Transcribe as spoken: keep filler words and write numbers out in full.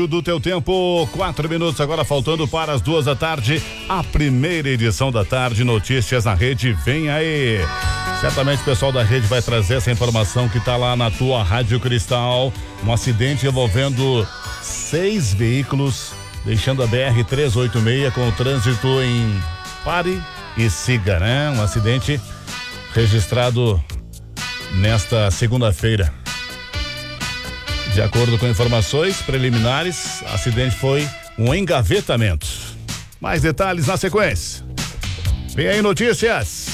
Do teu tempo, quatro minutos agora faltando para as duas da tarde, a primeira edição da tarde, notícias na rede, vem aí. Certamente o pessoal da rede vai trazer essa informação que está lá na tua Rádio Cristal. Um acidente envolvendo seis veículos, deixando a B R trezentos e oitenta e seis com o trânsito em pare e siga, né? Um acidente registrado nesta segunda-feira. De acordo com informações preliminares, o acidente foi um engavetamento. Mais detalhes na sequência. Vem aí notícias.